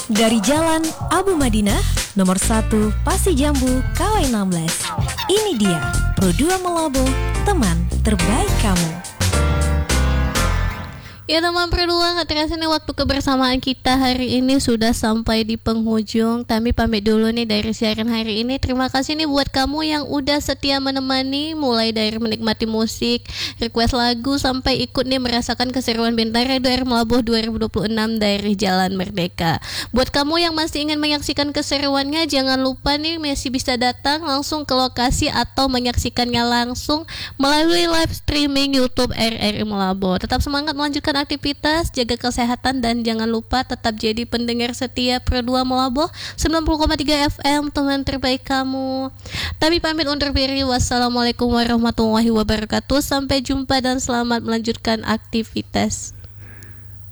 Dari Jalan Abu Madinah, nomor 1 Pasi Jambu, KW 16. Ini dia Pro 2 Melabo, teman terbaik kamu. Ya teman berdua, gak terasa nih waktu kebersamaan kita hari ini sudah sampai di penghujung. Kami pamit dulu nih dari siaran hari ini. Terima kasih nih buat kamu yang udah setia menemani, mulai dari menikmati musik, request lagu, sampai ikut nih merasakan keseruan Bintang Radio Air Melabuh 2026 dari Jalan Merdeka. Buat kamu yang masih ingin menyaksikan keseruannya, jangan lupa nih masih bisa datang langsung ke lokasi atau menyaksikannya langsung melalui live streaming YouTube RRI Melabuh. Tetap semangat melanjutkan aktivitas, jaga kesehatan, dan jangan lupa tetap jadi pendengar setia Pro 2 Melabuh 90,3 FM, teman terbaik kamu. Tapi pamit undur diri. Wassalamualaikum warahmatullahi wabarakatuh. Sampai jumpa dan selamat melanjutkan aktivitas.